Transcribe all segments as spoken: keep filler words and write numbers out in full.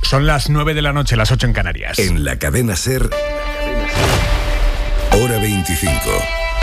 Son las nueve de la noche, las ocho en Canarias. En la cadena SER, hora veinticinco.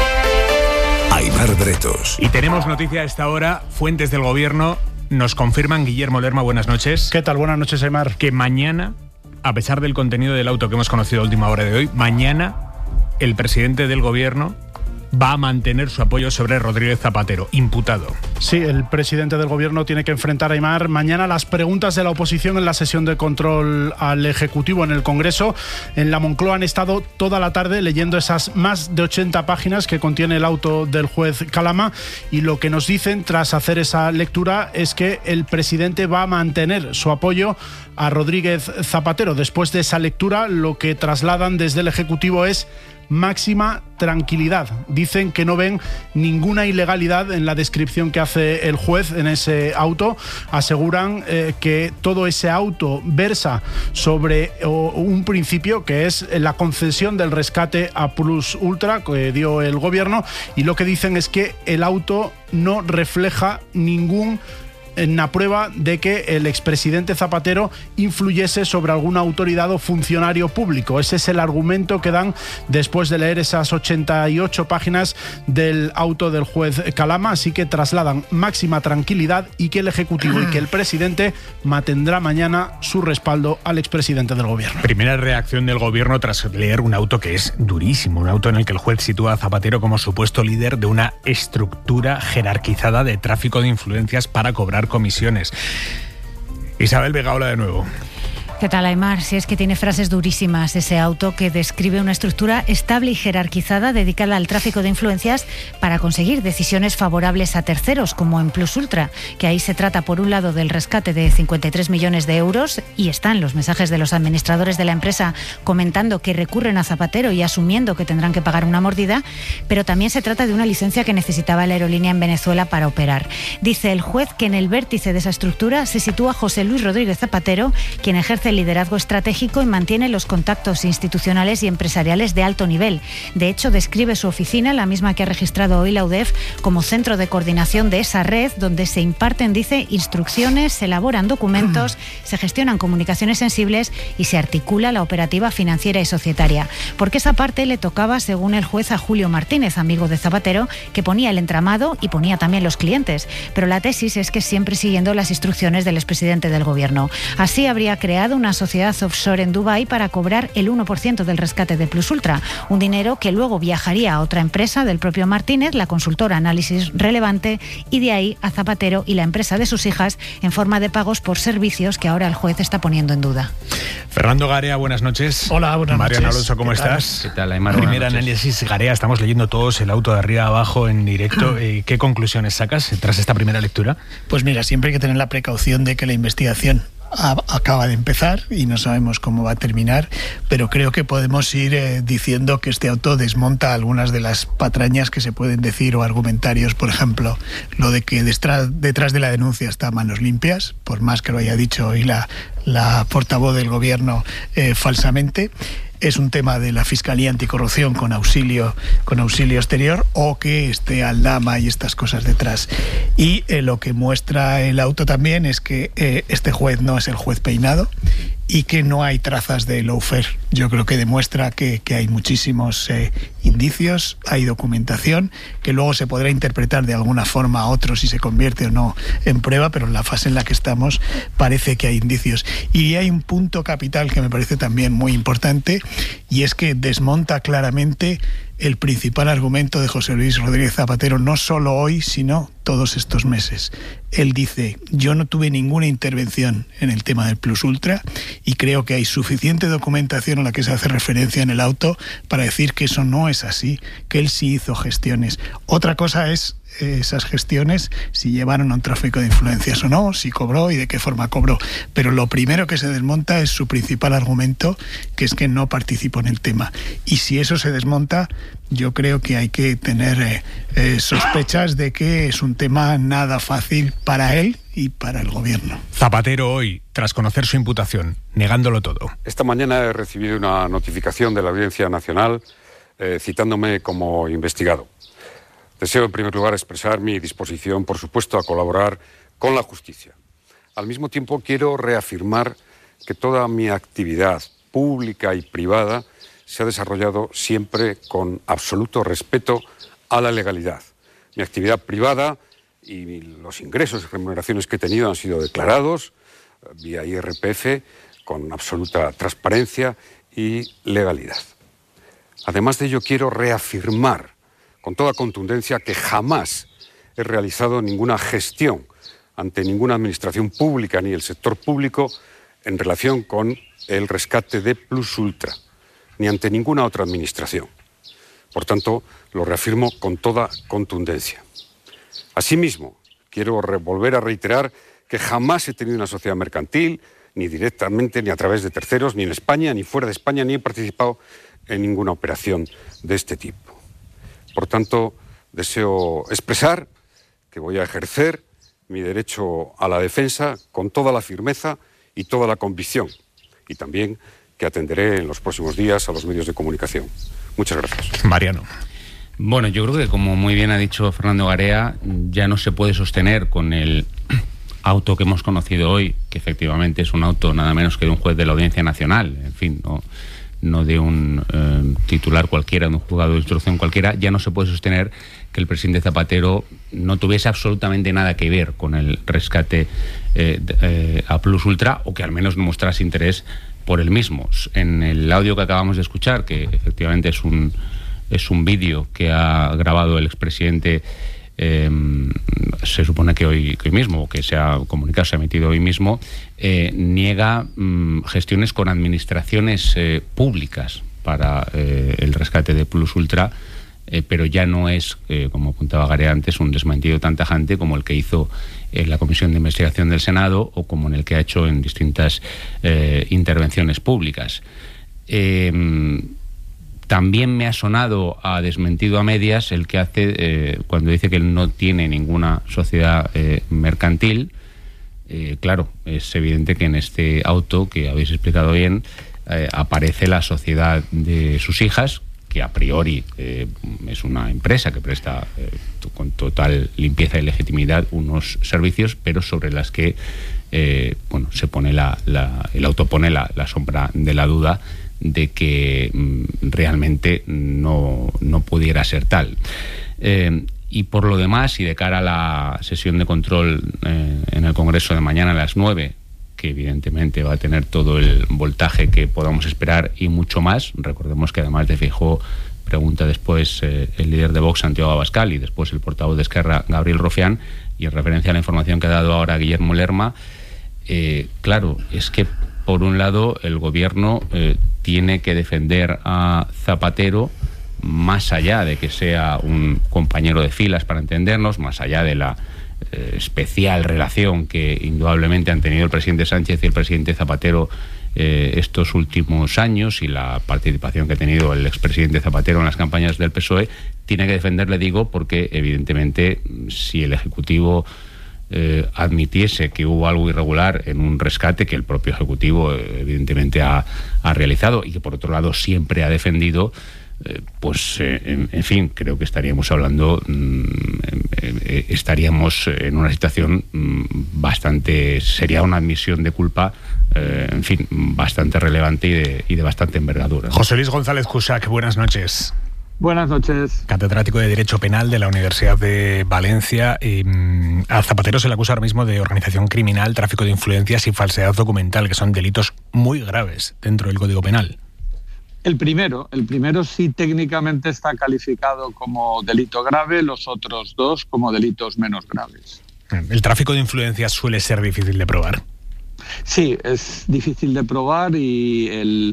Aimar Bretos. Y tenemos noticia a esta hora. Fuentes del gobierno nos confirman, Guillermo Lerma, buenas noches. ¿Qué tal? Buenas noches, Aimar. Que mañana, a pesar del contenido del auto que hemos conocido a última hora de hoy, mañana el presidente del gobierno va a mantener su apoyo sobre Rodríguez Zapatero, imputado. Sí, el presidente del gobierno tiene que enfrentar, Aimar, mañana las preguntas de la oposición en la sesión de control al Ejecutivo en el Congreso. En la Moncloa han estado toda la tarde leyendo esas más de ochenta páginas que contiene el auto del juez Calama, y lo que nos dicen tras hacer esa lectura es que el presidente va a mantener su apoyo a Rodríguez Zapatero. Después de esa lectura, lo que trasladan desde el Ejecutivo es máxima tranquilidad. Dicen que no ven ninguna ilegalidad en la descripción que hace el juez en ese auto. Aseguran eh, que todo ese auto versa sobre oh, un principio que es la concesión del rescate a Plus Ultra que dio el gobierno, y lo que dicen es que el auto no refleja ningún en la prueba de que el expresidente Zapatero influyese sobre alguna autoridad o funcionario público. Ese es el argumento que dan después de leer esas ochenta y ocho páginas del auto del juez Calama, así que trasladan máxima tranquilidad y que el Ejecutivo y que el presidente mantendrá mañana su respaldo al expresidente del gobierno. Primera reacción del gobierno tras leer un auto que es durísimo, un auto en el que el juez sitúa a Zapatero como supuesto líder de una estructura jerarquizada de tráfico de influencias para cobrar comisiones. Isabel Vegaola de nuevo. ¿Qué tal, Aimar? Si es que tiene frases durísimas ese auto que describe una estructura estable y jerarquizada dedicada al tráfico de influencias para conseguir decisiones favorables a terceros, como en Plus Ultra, que ahí se trata por un lado del rescate de cincuenta y tres millones de euros, y están los mensajes de los administradores de la empresa comentando que recurren a Zapatero y asumiendo que tendrán que pagar una mordida, pero también se trata de una licencia que necesitaba la aerolínea en Venezuela para operar. Dice el juez que en el vértice de esa estructura se sitúa José Luis Rodríguez Zapatero, quien ejerce el liderazgo estratégico y mantiene los contactos institucionales y empresariales de alto nivel. De hecho, describe su oficina, la misma que ha registrado hoy la U D E F, como centro de coordinación de esa red donde se imparten, dice, instrucciones, se elaboran documentos, se gestionan comunicaciones sensibles y se articula la operativa financiera y societaria. Porque esa parte le tocaba, según el juez, a Julio Martínez, amigo de Zapatero, que ponía el entramado y ponía también los clientes. Pero la tesis es que siempre siguiendo las instrucciones del expresidente del gobierno. Así habría creado una sociedad offshore en Dubái para cobrar el uno por ciento del rescate de Plus Ultra, un dinero que luego viajaría a otra empresa del propio Martínez, la consultora Análisis Relevante, y de ahí a Zapatero y la empresa de sus hijas en forma de pagos por servicios que ahora el juez está poniendo en duda. Fernando Garea, buenas noches. Hola, buenas noches. Mariano Alonso, ¿cómo ¿Qué tal? estás? ¿Qué tal, Aimar? Primer análisis, Garea, estamos leyendo todos el auto de arriba a abajo en directo. ¿Qué conclusiones sacas tras esta primera lectura? Pues mira, siempre hay que tener la precaución de que la investigación acaba de empezar y no sabemos cómo va a terminar, pero creo que podemos ir eh, diciendo que este auto desmonta algunas de las patrañas que se pueden decir o argumentarios. Por ejemplo, lo de que detrás, detrás de la denuncia está Manos Limpias, por más que lo haya dicho hoy la, la portavoz del gobierno eh, falsamente. Es un tema de la Fiscalía Anticorrupción con auxilio con auxilio exterior, o que esté Aldama y estas cosas detrás. Y eh, lo que muestra el auto también es que eh, este juez no es el juez peinado y que no hay trazas de lawfare. Yo creo que demuestra que, que hay muchísimos eh, indicios, hay documentación, que luego se podrá interpretar de alguna forma a otro si se convierte o no en prueba, pero en la fase en la que estamos parece que hay indicios. Y hay un punto capital que me parece también muy importante, y es que desmonta claramente el principal argumento de José Luis Rodríguez Zapatero, no solo hoy, sino todos estos meses. Él dice: yo no tuve ninguna intervención en el tema del Plus Ultra, y creo que hay suficiente documentación a la que se hace referencia en el auto para decir que eso no es así, que él sí hizo gestiones. Otra cosa es esas gestiones, si llevaron a un tráfico de influencias o no, si cobró y de qué forma cobró. Pero lo primero que se desmonta es su principal argumento, que es que no participó en el tema. Y si eso se desmonta, yo creo que hay que tener eh, eh, sospechas de que es un tema nada fácil para él y para el gobierno. Zapatero hoy, tras conocer su imputación, negándolo todo. Esta mañana he recibido una notificación de la Audiencia Nacional eh, citándome como investigado. Deseo, en primer lugar, expresar mi disposición, por supuesto, a colaborar con la justicia. Al mismo tiempo, quiero reafirmar que toda mi actividad pública y privada se ha desarrollado siempre con absoluto respeto a la legalidad. Mi actividad privada y los ingresos y remuneraciones que he tenido han sido declarados vía I R P F con absoluta transparencia y legalidad. Además de ello, quiero reafirmar con toda contundencia que jamás he realizado ninguna gestión ante ninguna administración pública ni el sector público en relación con el rescate de Plus Ultra, ni ante ninguna otra administración. Por tanto, lo reafirmo con toda contundencia. Asimismo, quiero volver a reiterar que jamás he tenido una sociedad mercantil, ni directamente, ni a través de terceros, ni en España, ni fuera de España, ni he participado en ninguna operación de este tipo. Por tanto, deseo expresar que voy a ejercer mi derecho a la defensa con toda la firmeza y toda la convicción, y también que atenderé en los próximos días a los medios de comunicación. Muchas gracias. Mariano. Bueno, yo creo que, como muy bien ha dicho Fernando Garea, ya no se puede sostener con el auto que hemos conocido hoy, que efectivamente es un auto nada menos que de un juez de la Audiencia Nacional, en fin, no, no de un eh, titular cualquiera, de un juzgado de instrucción cualquiera. Ya no se puede sostener que el presidente Zapatero no tuviese absolutamente nada que ver con el rescate eh, eh, a Plus Ultra, o que al menos no mostrase interés por el mismo. En el audio que acabamos de escuchar, que efectivamente es un, es un vídeo que ha grabado el expresidente, eh, se supone que hoy, que hoy mismo, o que se ha comunicado, se ha emitido hoy mismo, eh, niega mm, gestiones con administraciones eh, públicas para eh, el rescate de Plus Ultra, eh, pero ya no es, eh, como apuntaba Garea antes, un desmentido tan tajante como el que hizo en la Comisión de Investigación del Senado, o como en el que ha hecho en distintas eh, intervenciones públicas. Eh, también me ha sonado a desmentido a medias el que hace eh, cuando dice que él no tiene ninguna sociedad eh, mercantil. Eh, claro, es evidente que en este auto, que habéis explicado bien, eh, aparece la sociedad de sus hijas, que a priori eh, es una empresa que presta eh, con total limpieza y legitimidad unos servicios, pero sobre las que eh, bueno, se pone la, la, el auto pone la, la sombra de la duda de que mm, realmente no, no pudiera ser tal. Eh, y por lo demás, y de cara a la sesión de control eh, en el Congreso de mañana a las nueve, que evidentemente va a tener todo el voltaje que podamos esperar y mucho más. Recordemos que además de Feijóo pregunta después eh, el líder de Vox, Santiago Abascal, y después el portavoz de Esquerra, Gabriel Rufián, y en referencia a la información que ha dado ahora Guillermo Lerma, eh, claro, es que por un lado el gobierno eh, tiene que defender a Zapatero, más allá de que sea un compañero de filas, para entendernos, más allá de la eh, especial relación que indudablemente han tenido el presidente Sánchez y el presidente Zapatero eh, estos últimos años, y la participación que ha tenido el expresidente Zapatero en las campañas del P S O E, tiene que defenderle, digo, porque evidentemente si el Ejecutivo eh, admitiese que hubo algo irregular en un rescate que el propio Ejecutivo eh, evidentemente ha, ha realizado, y que por otro lado siempre ha defendido, Eh, pues eh, en, en fin, creo que estaríamos hablando mm, eh, estaríamos en una situación mm, bastante, sería una admisión de culpa eh, en fin, bastante relevante y de, y de bastante envergadura. José Luis González Cusack, buenas noches. Buenas noches. Catedrático de Derecho Penal de la Universidad de Valencia. Eh, a Zapatero se le acusa ahora mismo de organización criminal, tráfico de influencias y falsedad documental, que son delitos muy graves dentro del Código Penal. El primero, el primero sí técnicamente está calificado como delito grave, los otros dos como delitos menos graves. ¿El tráfico de influencias suele ser difícil de probar? Sí, es difícil de probar, y el,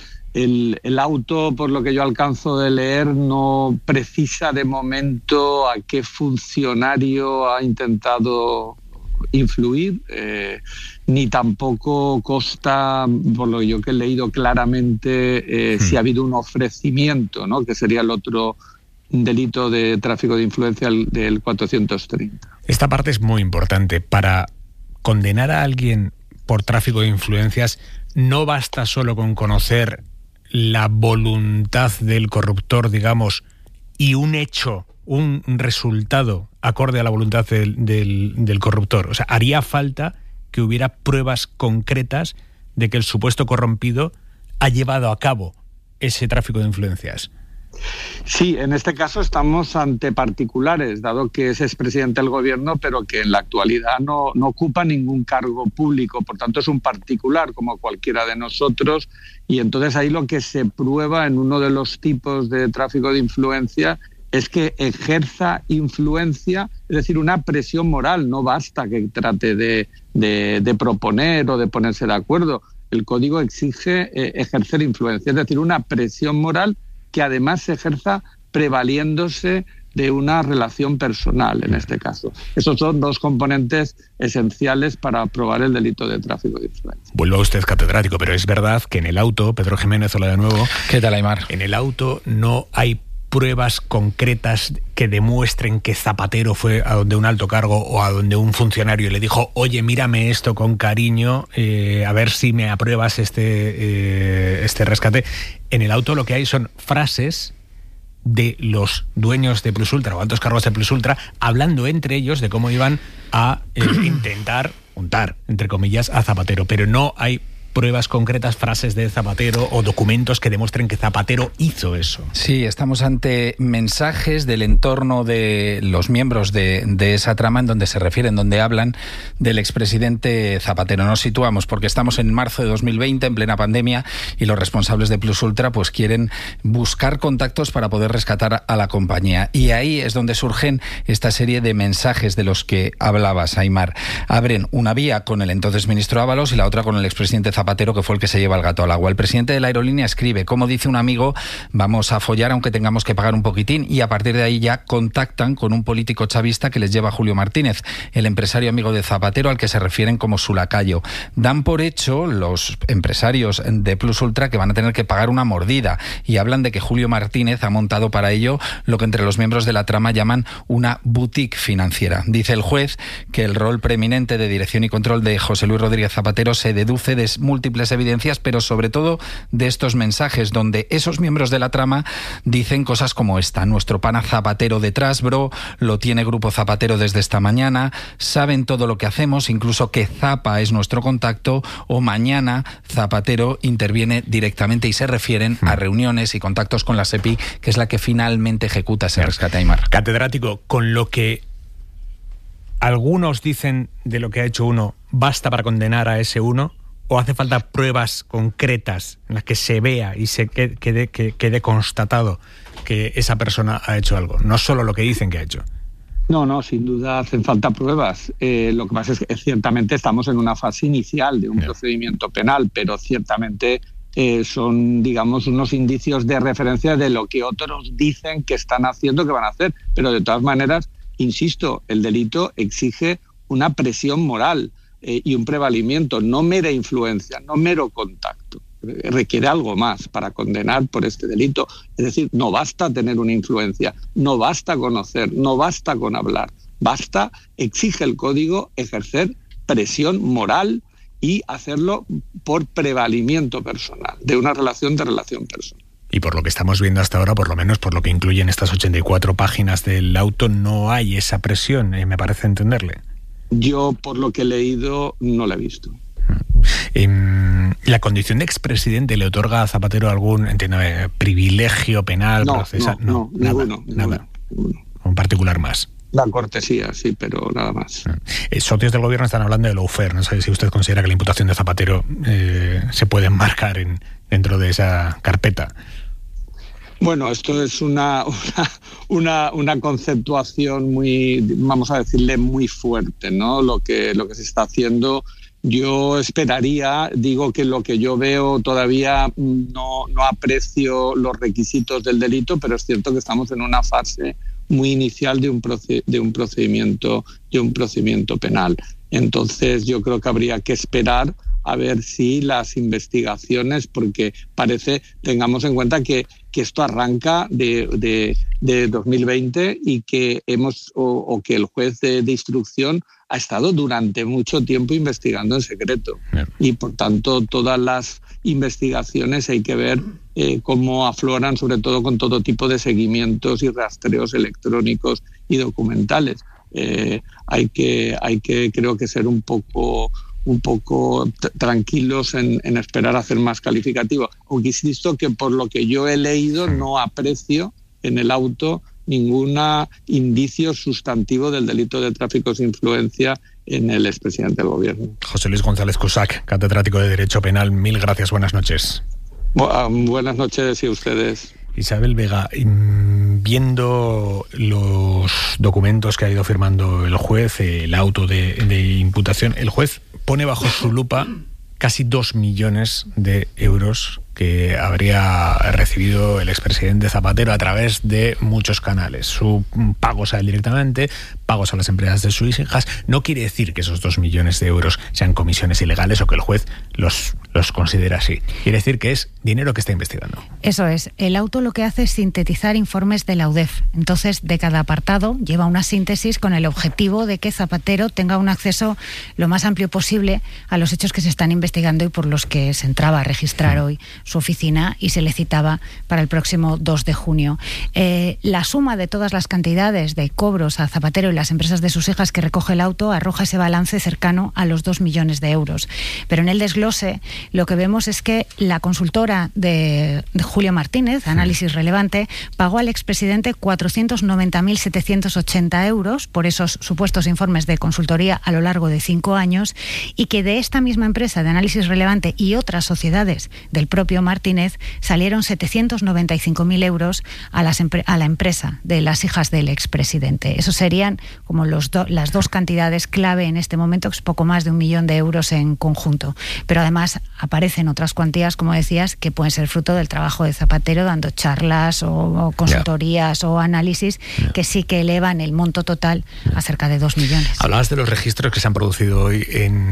el, el auto, por lo que yo alcanzo de leer, no precisa de momento a qué funcionario ha intentado influir, eh, ni tampoco consta, por lo yo que he leído claramente, eh, hmm. si ha habido un ofrecimiento, ¿no?, que sería el otro delito de tráfico de influencia del cuatrocientos treinta. Esta parte es muy importante. Para condenar a alguien por tráfico de influencias no basta solo con conocer la voluntad del corruptor, digamos, y un hecho, un resultado acorde a la voluntad del, del, del corruptor. O sea, haría falta que hubiera pruebas concretas de que el supuesto corrompido ha llevado a cabo ese tráfico de influencias? Sí, en este caso estamos ante particulares, dado que es expresidente del gobierno, pero que en la actualidad no, no ocupa ningún cargo público, por tanto es un particular como cualquiera de nosotros, y entonces ahí lo que se prueba en uno de los tipos de tráfico de influencia es que ejerza influencia, es decir, una presión moral. No basta que trate de, de, de proponer o de ponerse de acuerdo. El código exige eh, ejercer influencia, es decir, una presión moral que además se ejerza prevaliéndose de una relación personal, en este caso. Esos son dos componentes esenciales para probar el delito de tráfico de influencia. Vuelvo a usted, catedrático, pero es verdad que en el auto, Pedro Jiménez, hola de nuevo. ¿Qué tal, Aimar? En el auto no hay pruebas concretas que demuestren que Zapatero fue a donde un alto cargo o a donde un funcionario le dijo, oye, mírame esto con cariño, eh, a ver si me apruebas este, eh, este rescate. En el auto lo que hay son frases de los dueños de Plus Ultra o altos cargos de Plus Ultra hablando entre ellos de cómo iban a eh, intentar untar, entre comillas, a Zapatero, pero no hay pruebas concretas, frases de Zapatero o documentos que demuestren que Zapatero hizo eso. Sí, estamos ante mensajes del entorno de los miembros de, de esa trama en donde se refieren, donde hablan del expresidente Zapatero. Nos situamos porque estamos en marzo de dos mil veinte, en plena pandemia, y los responsables de Plus Ultra pues quieren buscar contactos para poder rescatar a la compañía. Y ahí es donde surgen esta serie de mensajes de los que hablabas, Aimar. Abren una vía con el entonces ministro Ábalos y la otra con el expresidente Zapatero. Zapatero, que fue el que se lleva el gato al agua. El presidente de la aerolínea escribe, como dice un amigo, vamos a follar aunque tengamos que pagar un poquitín, y a partir de ahí ya contactan con un político chavista que les lleva Julio Martínez, el empresario amigo de Zapatero al que se refieren como su lacayo. Dan por hecho los empresarios de Plus Ultra que van a tener que pagar una mordida y hablan de que Julio Martínez ha montado para ello lo que entre los miembros de la trama llaman una boutique financiera. Dice el juez que el rol preeminente de dirección y control de José Luis Rodríguez Zapatero se deduce de múltiples evidencias, pero sobre todo de estos mensajes donde esos miembros de la trama dicen cosas como esta: nuestro pana Zapatero detrás, bro, lo tiene Grupo Zapatero desde esta mañana, saben todo lo que hacemos, incluso que Zapa es nuestro contacto, o mañana Zapatero interviene directamente, y se refieren a reuniones y contactos con la SEPI, que es la que finalmente ejecuta ese rescate, Aimar. Catedrático, con lo que algunos dicen de lo que ha hecho uno, ¿basta para condenar a ese uno? ¿O hace falta pruebas concretas en las que se vea y se quede, quede, quede constatado que esa persona ha hecho algo? No solo lo que dicen que ha hecho. No, no, sin duda hacen falta pruebas. Eh, lo que pasa es que ciertamente estamos en una fase inicial de un Bien. procedimiento penal, pero ciertamente eh, son, digamos, unos indicios de referencia de lo que otros dicen que están haciendo, que van a hacer. Pero de todas maneras, insisto, el delito exige una presión moral Eh, y un prevalimiento, no mera influencia, no mero contacto. Requiere algo más para condenar por este delito. Es decir, no basta tener una influencia, no basta conocer, no basta con hablar. Basta, exige el código, ejercer presión moral y hacerlo por prevalimiento personal, de una relación de relación personal. Y por lo que estamos viendo hasta ahora, por lo menos por lo que incluyen estas ochenta y cuatro páginas del auto, no hay esa presión, eh, me parece entenderle. Yo, por lo que he leído, no la he visto. ¿La condición de expresidente le otorga a Zapatero algún, entiendo, eh, privilegio penal, no, procesal? No, no, nada, ninguno, nada. Ninguno. Un particular más. La cortesía, sí, pero nada más. Eh, socios del gobierno están hablando de lawfare. No sé si usted considera que la imputación de Zapatero eh, se puede enmarcar en, dentro de esa carpeta. Bueno, esto es una, una, una, una conceptuación muy, vamos a decirle, muy fuerte, ¿no? Lo que, lo que se está haciendo. Yo esperaría, digo que lo que yo veo todavía no, no aprecio los requisitos del delito, pero es cierto que estamos en una fase muy inicial de un, proce- de un procedimiento, de un procedimiento penal. Entonces yo creo que habría que esperar a ver si las investigaciones, porque parece, tengamos en cuenta que, que esto arranca de, de, de dos mil veinte y que hemos o, o que el juez de, de instrucción ha estado durante mucho tiempo investigando en secreto. Bien. Y por tanto todas las investigaciones hay que ver eh, cómo afloran, sobre todo con todo tipo de seguimientos y rastreos electrónicos y documentales. Eh, hay que, hay que creo que ser un poco un poco t- tranquilos en, en esperar a hacer más calificativo. Aunque insisto que por lo que yo he leído no aprecio en el auto ningún indicio sustantivo del delito de tráfico de influencia en el expresidente del gobierno. José Luis González Cusac, catedrático de Derecho Penal, mil gracias, buenas noches. Bu- buenas noches y a ustedes. Isabel Vega, viendo los documentos que ha ido firmando el juez, el auto de, de imputación, el juez pone bajo su lupa casi dos millones de euros que habría recibido el expresidente Zapatero a través de muchos canales. Su pagos a él directamente, pagos a las empresas de sus hijas. No quiere decir que esos dos millones de euros sean comisiones ilegales o que el juez los, los considera así. Quiere decir que es dinero que está investigando. Eso es. El auto lo que hace es sintetizar informes de la U D E F. Entonces, de cada apartado lleva una síntesis con el objetivo de que Zapatero tenga un acceso lo más amplio posible a los hechos que se están investigando y por los que se entraba a registrar hoy su oficina y se le citaba para el próximo dos de junio. Eh, la suma de todas las cantidades de cobros a Zapatero y las empresas de sus hijas que recoge el auto arroja ese balance cercano a los dos millones de euros. Pero en el desglose lo que vemos es que la consultora de, de Julio Martínez, Análisis Relevante, pagó al expresidente cuatrocientos noventa mil setecientos ochenta euros por esos supuestos informes de consultoría a lo largo de cinco años y que de esta misma empresa de Análisis Relevante y otras sociedades del propio Martínez salieron setecientos noventa y cinco mil euros a, las a la empresa de las hijas del expresidente. Eso serían como los do, las dos cantidades clave en este momento, que es poco más de un millón de euros en conjunto. Pero además aparecen otras cuantías, como decías, que pueden ser fruto del trabajo de Zapatero, dando charlas o, o consultorías yeah. o análisis, yeah. que sí que elevan el monto total yeah. a cerca de dos millones. Hablabas de los registros que se han producido hoy,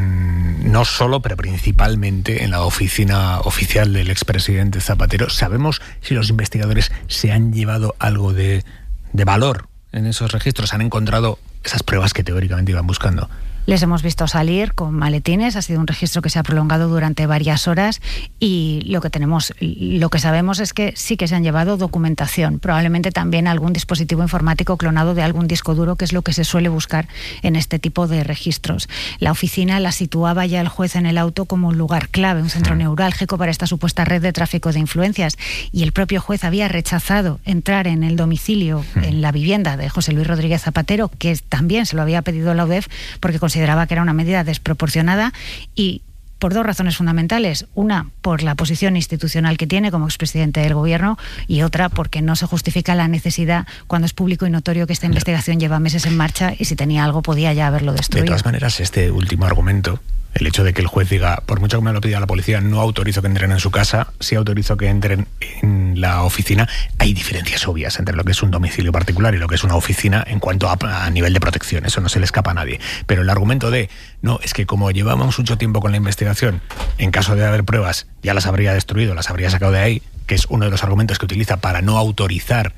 en no solo, pero principalmente en la oficina oficial del expresidente Zapatero. ¿Sabemos si los investigadores se han llevado algo de, de valor en esos registros? ¿Han encontrado esas pruebas que teóricamente iban buscando? Les hemos visto salir con maletines, ha sido un registro que se ha prolongado durante varias horas y lo que tenemos, lo que sabemos es que sí que se han llevado documentación, probablemente también algún dispositivo informático clonado de algún disco duro, que es lo que se suele buscar en este tipo de registros. La oficina la situaba ya el juez en el auto como un lugar clave, un centro neurálgico para esta supuesta red de tráfico de influencias, y el propio juez había rechazado entrar en el domicilio, en la vivienda de José Luis Rodríguez Zapatero, que también se lo había pedido la U D E F porque consideraba que era una medida desproporcionada y por dos razones fundamentales. Una, por la posición institucional que tiene como expresidente del gobierno, y otra, porque no se justifica la necesidad cuando es público y notorio que esta investigación lleva meses en marcha y si tenía algo podía ya haberlo destruido. De todas maneras, este último argumento, el hecho de que el juez diga, por mucho que me lo pida la policía, no autorizo que entren en su casa, sí autorizo que entren en la oficina, hay diferencias obvias entre lo que es un domicilio particular y lo que es una oficina en cuanto a, a nivel de protección. Eso no se le escapa a nadie. Pero el argumento de, no, es que como llevamos mucho tiempo con la investigación, en caso de haber pruebas, ya las habría destruido, las habría sacado de ahí, que es uno de los argumentos que utiliza para no autorizar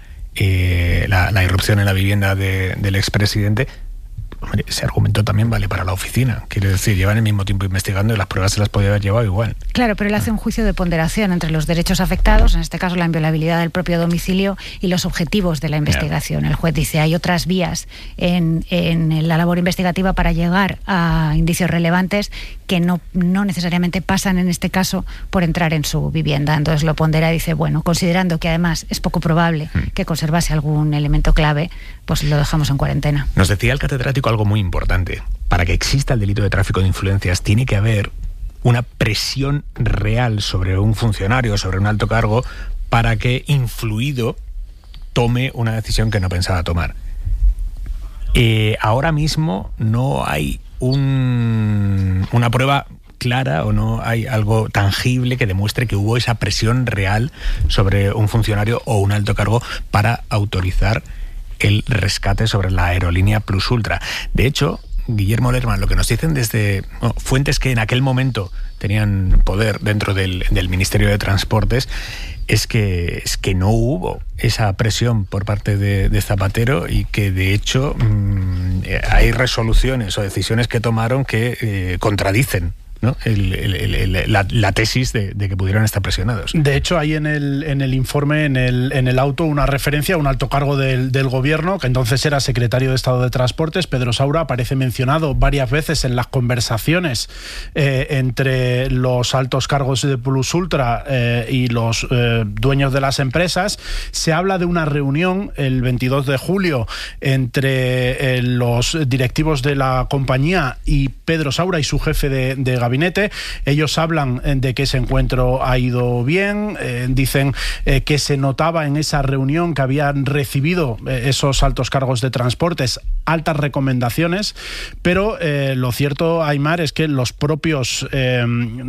eh, la, la irrupción en la vivienda de, del expresidente. Hombre, ese argumento también vale para la oficina. Quiere decir, llevan el mismo tiempo investigando y las pruebas se las podía haber llevado igual. Claro, pero él hace un juicio de ponderación entre los derechos afectados, en este caso la inviolabilidad del propio domicilio, y los objetivos de la investigación. El juez dice, hay otras vías en, en la labor investigativa para llegar a indicios relevantes que no, no necesariamente pasan en este caso por entrar en su vivienda. Entonces lo pondera y dice, bueno, considerando que además es poco probable que conservase algún elemento clave, pues lo dejamos en cuarentena. Nos decía el catedrático algo muy importante. Para que exista el delito de tráfico de influencias tiene que haber una presión real sobre un funcionario, sobre un alto cargo, para que influido tome una decisión que no pensaba tomar. Eh, ahora mismo no hay un, una prueba clara o no hay algo tangible que demuestre que hubo esa presión real sobre un funcionario o un alto cargo para autorizar el rescate sobre la aerolínea Plus Ultra. De hecho, Guillermo Lerman, lo que nos dicen desde bueno, fuentes que en aquel momento tenían poder dentro del, del Ministerio de Transportes, es que, es que no hubo esa presión por parte de, de Zapatero y que de hecho mmm, hay resoluciones o decisiones que tomaron que eh, contradicen ¿no? el, el, el, la, la tesis de, de que pudieron estar presionados. De hecho, hay en el, en el informe, en el, en el auto, una referencia a un alto cargo del, del gobierno, que entonces era secretario de Estado de Transportes, Pedro Saura, aparece mencionado varias veces en las conversaciones eh, entre los altos cargos de Plus Ultra eh, y los eh, dueños de las empresas. Se habla de una reunión el veintidós de julio entre eh, los directivos de la compañía y Pedro Saura y su jefe de, de gabinete. Ellos hablan de que ese encuentro ha ido bien, eh, dicen eh, que se notaba en esa reunión que habían recibido eh, esos altos cargos de transportes altas recomendaciones, pero eh, lo cierto, Aimar, es que los propios eh,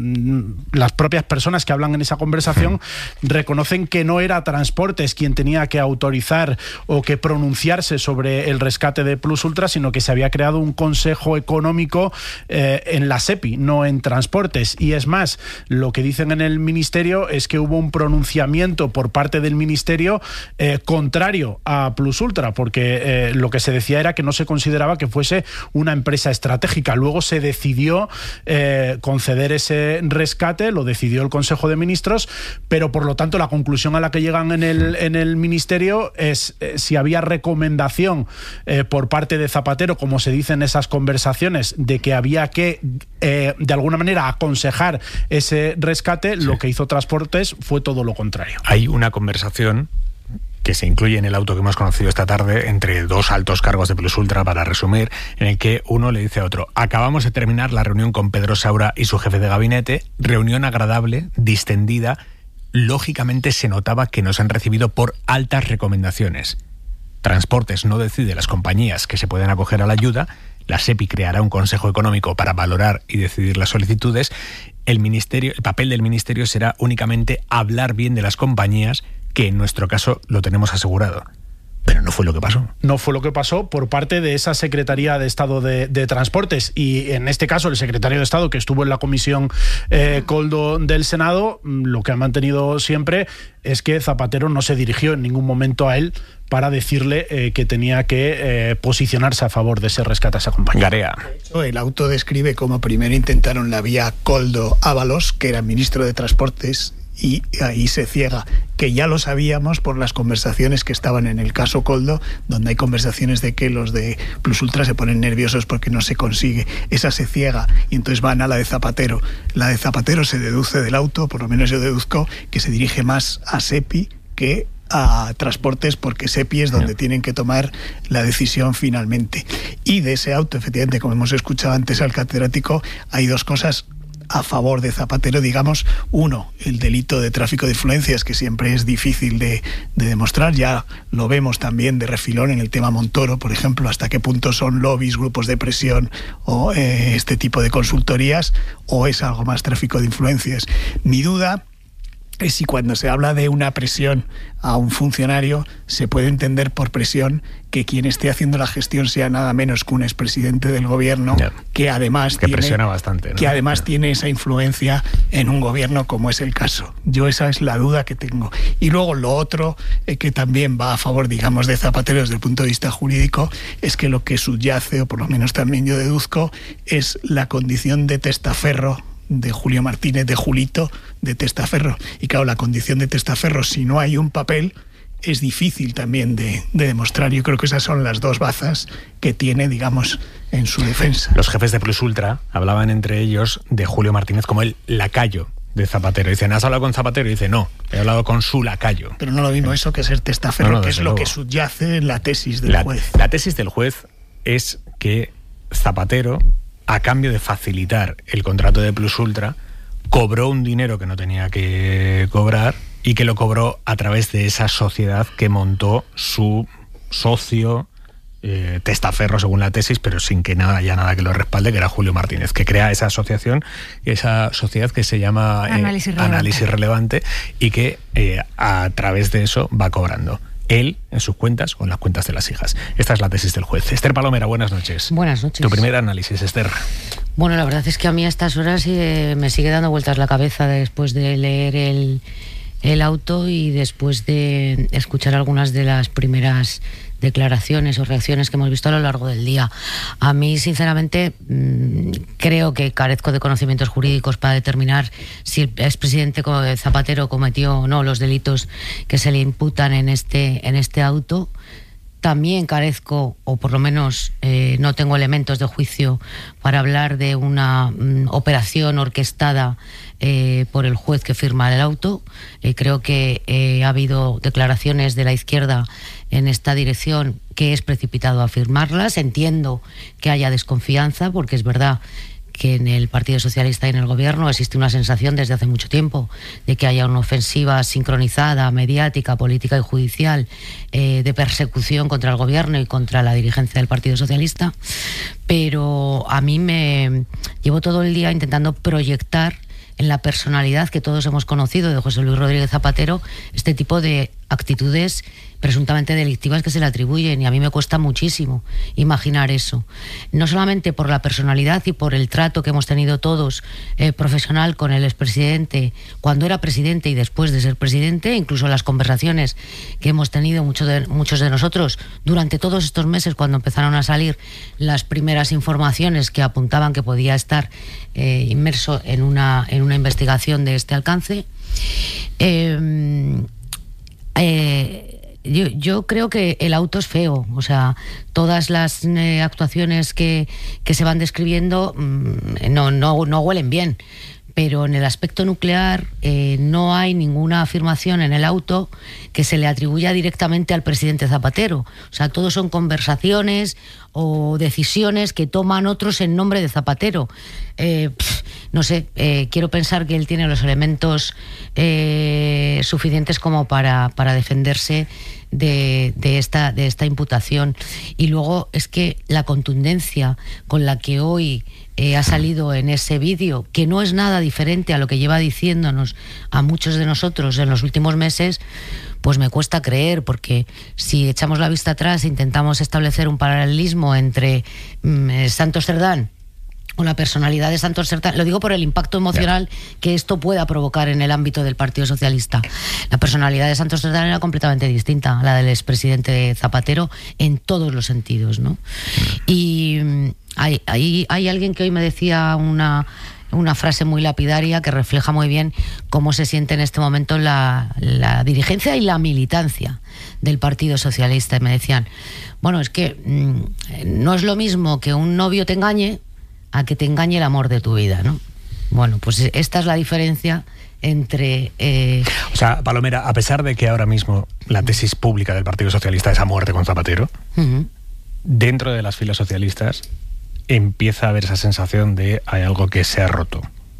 las propias personas que hablan en esa conversación reconocen que no era Transportes quien tenía que autorizar o que pronunciarse sobre el rescate de Plus Ultra, sino que se había creado un consejo económico eh, en la SEPI, no en Transportes. Y es más, lo que dicen en el ministerio es que hubo un pronunciamiento por parte del ministerio eh, contrario a Plus Ultra, porque eh, lo que se decía era que no se consideraba que fuese una empresa estratégica. Luego se decidió eh, conceder ese rescate, lo decidió el Consejo de Ministros, pero por lo tanto la conclusión a la que llegan en el, en el ministerio es eh, si había recomendación eh, por parte de Zapatero, como se dice en esas conversaciones, de que había que eh, de alguna manera aconsejar ese rescate, sí. Lo que hizo Transportes fue todo lo contrario. Hay una conversación que se incluye en el auto que hemos conocido esta tarde entre dos altos cargos de Plus Ultra, para resumir, en el que uno le dice a otro: acabamos de terminar la reunión con Pedro Saura y su jefe de gabinete, reunión agradable, distendida, lógicamente se notaba que nos han recibido por altas recomendaciones. Transportes no decide las compañías que se pueden acoger a la ayuda, la SEPI creará un consejo económico para valorar y decidir las solicitudes. El ministerio, el papel del ministerio será únicamente hablar bien de las compañías, que en nuestro caso lo tenemos asegurado. Pero no fue lo que pasó. No fue lo que pasó por parte de esa Secretaría de Estado de, de Transportes. Y en este caso, el secretario de Estado, que estuvo en la comisión eh, Koldo del Senado, lo que ha mantenido siempre es que Zapatero no se dirigió en ningún momento a él para decirle eh, que tenía que eh, posicionarse a favor de ese rescate a esa compañía. Garea. De hecho, el auto describe cómo primero intentaron la vía Koldo Ábalos, que era ministro de Transportes, y ahí se ciega, que ya lo sabíamos por las conversaciones que estaban en el caso Koldo, donde hay conversaciones de que los de Plus Ultra se ponen nerviosos porque no se consigue. Esa se ciega y entonces van a la de Zapatero. La de Zapatero se deduce del auto, por lo menos yo deduzco, que se dirige más a SEPI que a Transportes, porque SEPI es donde tienen que tomar la decisión finalmente. Y de ese auto, efectivamente, como hemos escuchado antes al catedrático, hay dos cosas a favor de Zapatero, digamos. Uno, el delito de tráfico de influencias, que siempre es difícil de, de demostrar. Ya lo vemos también de refilón en el tema Montoro, por ejemplo, hasta qué punto son lobbies, grupos de presión o eh, este tipo de consultorías, o es algo más tráfico de influencias. Mi duda es si cuando se habla de una presión a un funcionario se puede entender por presión que quien esté haciendo la gestión sea nada menos que un expresidente del gobierno, yeah. que además que tiene, presiona bastante, ¿no? que además yeah. tiene esa influencia en un gobierno, como es el caso. Yo esa es la duda que tengo. Y luego lo otro eh, que también va a favor, digamos, de Zapatero desde el punto de vista jurídico, es que lo que subyace, o por lo menos también yo deduzco, es la condición de testaferro de Julio Martínez, de Julito, de testaferro. Y claro, la condición de testaferro, si no hay un papel, es difícil también de, de demostrar. Yo creo que esas son las dos bazas que tiene, digamos, en su defensa. Los jefes de Plus Ultra hablaban entre ellos de Julio Martínez como el lacayo de Zapatero. Dicen, ¿has hablado con Zapatero? Y dice, no, he hablado con su lacayo. Pero no lo mismo eso que ser testaferro, no, no, que es luego lo que subyace en la tesis del la, juez. La tesis del juez es que Zapatero, a cambio de facilitar el contrato de Plus Ultra, cobró un dinero que no tenía que cobrar y que lo cobró a través de esa sociedad que montó su socio, eh, testaferro según la tesis, pero sin que nada, haya nada que lo respalde, que era Julio Martínez, que crea esa asociación, esa sociedad que se llama eh, Análisis Relevante. Análisis Relevante, y que eh, a través de eso va cobrando. Él en sus cuentas o en las cuentas de las hijas. Esta es la tesis del juez. Esther Palomera, buenas noches. Buenas noches. Tu primer análisis, Esther. Bueno, la verdad es que a mí a estas horas eh, me sigue dando vueltas la cabeza después de leer el, el auto y después de escuchar algunas de las primeras declaraciones o reacciones que hemos visto a lo largo del día. A mí, sinceramente, creo que carezco de conocimientos jurídicos para determinar si el expresidente Zapatero cometió o no los delitos que se le imputan en este, en este auto. También carezco, o por lo menos eh, no tengo elementos de juicio para hablar de una mm, operación orquestada eh, por el juez que firma el auto. Eh, creo que eh, ha habido declaraciones de la izquierda en esta dirección que es precipitado afirmarlas. Entiendo que haya desconfianza, porque es verdad que en el Partido Socialista y en el Gobierno existe una sensación desde hace mucho tiempo de que haya una ofensiva sincronizada, mediática, política y judicial eh, de persecución contra el Gobierno y contra la dirigencia del Partido Socialista. Pero a mí me llevo todo el día intentando proyectar en la personalidad que todos hemos conocido de José Luis Rodríguez Zapatero este tipo de actitudes presuntamente delictivas que se le atribuyen, y a mí me cuesta muchísimo imaginar eso, no solamente por la personalidad y por el trato que hemos tenido todos eh, profesional con el expresidente cuando era presidente y después de ser presidente, incluso las conversaciones que hemos tenido muchos de, muchos de nosotros durante todos estos meses cuando empezaron a salir las primeras informaciones que apuntaban que podía estar eh, inmerso en una, en una investigación de este alcance. Eh, eh, Yo, yo creo que el auto es feo, o sea, todas las eh, actuaciones que, que se van describiendo mmm, no, no, no huelen bien, pero en el aspecto nuclear eh, no hay ninguna afirmación en el auto que se le atribuya directamente al presidente Zapatero. O sea, todos son conversaciones o decisiones que toman otros en nombre de Zapatero. Eh, pff, no sé, eh, quiero pensar que él tiene los elementos eh, suficientes como para, para defenderse de, de, esta, de esta imputación. Y luego es que la contundencia con la que hoy eh, ha salido en ese vídeo, que no es nada diferente a lo que lleva diciéndonos a muchos de nosotros en los últimos meses, pues me cuesta creer, porque si echamos la vista atrás e intentamos establecer un paralelismo entre mm, Santos Cerdán o la personalidad de Santos Cerdán, lo digo por el impacto emocional que esto pueda provocar en el ámbito del Partido Socialista. La personalidad de Santos Cerdán era completamente distinta a la del expresidente Zapatero en todos los sentidos, ¿no? Y hay, hay, hay alguien que hoy me decía una... una frase muy lapidaria que refleja muy bien cómo se siente en este momento la, la dirigencia y la militancia del Partido Socialista. Y me decían, bueno, es que mmm, no es lo mismo que un novio te engañe a que te engañe el amor de tu vida, ¿no? Bueno, pues esta es la diferencia entre... Eh... O sea, Palomera, a pesar de que ahora mismo la tesis pública del Partido Socialista es a muerte con Zapatero, uh-huh. dentro de las filas socialistas empieza a haber esa sensación de hay algo que se ha roto.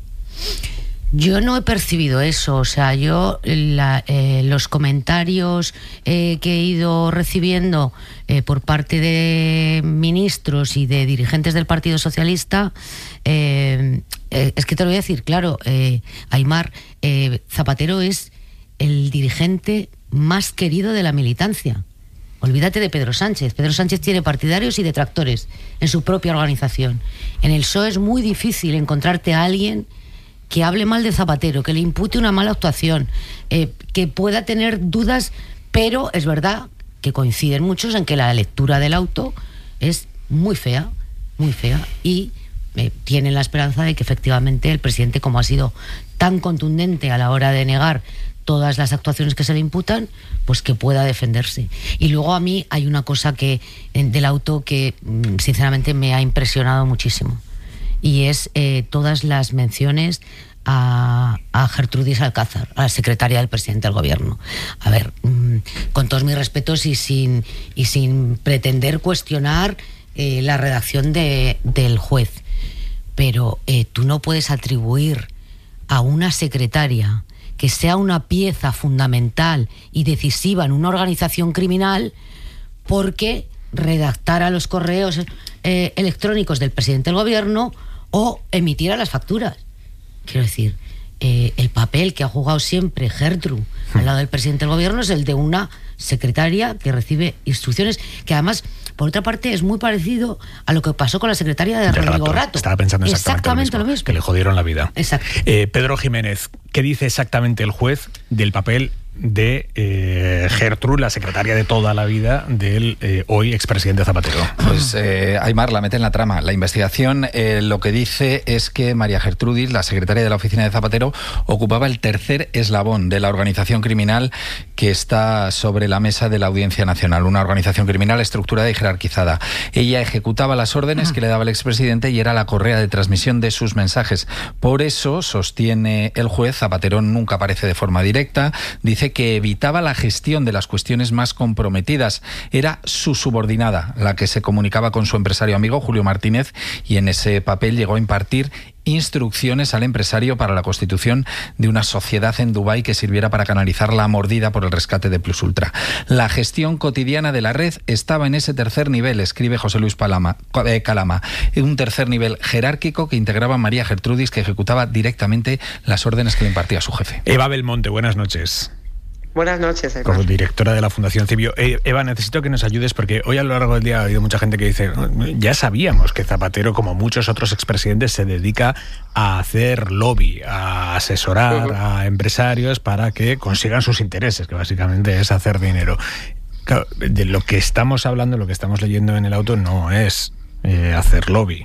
Yo no he percibido eso, o sea, yo la, eh, los comentarios eh, que he ido recibiendo eh, por parte de ministros y de dirigentes del Partido Socialista, eh, eh, es que te lo voy a decir, claro, eh, Aimar, eh, Zapatero es el dirigente más querido de la militancia. Olvídate de Pedro Sánchez. Pedro Sánchez tiene partidarios y detractores en su propia organización. En el P S O E es muy difícil encontrarte a alguien que hable mal de Zapatero, que le impute una mala actuación, eh, que pueda tener dudas, pero es verdad que coinciden muchos en que la lectura del auto es muy fea, muy fea, y eh, tienen la esperanza de que efectivamente el presidente, como ha sido tan contundente a la hora de negar todas las actuaciones que se le imputan, pues que pueda defenderse. Y luego a mí hay una cosa que del auto que sinceramente me ha impresionado muchísimo, y es eh, todas las menciones a, a Gertrudis Alcázar, a la secretaria del presidente del Gobierno. A ver, mmm, con todos mis respetos y sin, y sin pretender cuestionar eh, la redacción de, del juez, pero eh, tú no puedes atribuir a una secretaria que sea una pieza fundamental y decisiva en una organización criminal porque redactara los correos eh, electrónicos del presidente del Gobierno o emitiera las facturas. Quiero decir, eh, el papel que ha jugado siempre Gertrude al lado del presidente del Gobierno es el de una secretaria que recibe instrucciones, que además, por otra parte, es muy parecido a lo que pasó con la secretaria de, de Rodrigo Rato. Rato. Estaba pensando exactamente, exactamente lo, mismo, lo mismo. Que le jodieron la vida. Exacto. Eh, Pedro Jiménez, ¿qué dice exactamente el juez del papel de eh, Gertrude, la secretaria de toda la vida del eh, hoy expresidente Zapatero. Pues eh, Aymar la mete en la trama. La investigación eh, lo que dice es que María Gertrudis, la secretaria de la oficina de Zapatero, ocupaba el tercer eslabón de la organización criminal que está sobre la mesa de la Audiencia Nacional, una organización criminal estructurada y jerarquizada. Ella ejecutaba las órdenes ah. que le daba el expresidente y era la correa de transmisión de sus mensajes. Por eso, sostiene el juez, Zapatero nunca aparece de forma directa, dice que evitaba la gestión de las cuestiones más comprometidas. Era su subordinada la que se comunicaba con su empresario amigo Julio Martínez y en ese papel llegó a impartir instrucciones al empresario para la constitución de una sociedad en Dubái que sirviera para canalizar la mordida por el rescate de Plus Ultra. La gestión cotidiana de la red estaba en ese tercer nivel, escribe José Luis Palama, eh, Calama, un tercer nivel jerárquico que integraba a María Gertrudis, que ejecutaba directamente las órdenes que le impartía su jefe. Eva Belmonte, buenas noches. Buenas noches, Eva. Como directora de la Fundación Cibio. Eh, Eva, necesito que nos ayudes porque hoy a lo largo del día ha habido mucha gente que dice, ya sabíamos que Zapatero, como muchos otros expresidentes, se dedica a hacer lobby, a asesorar uh-huh. a empresarios para que consigan sus intereses, que básicamente es hacer dinero. Claro, de lo que estamos hablando, lo que estamos leyendo en el auto no es eh, hacer lobby.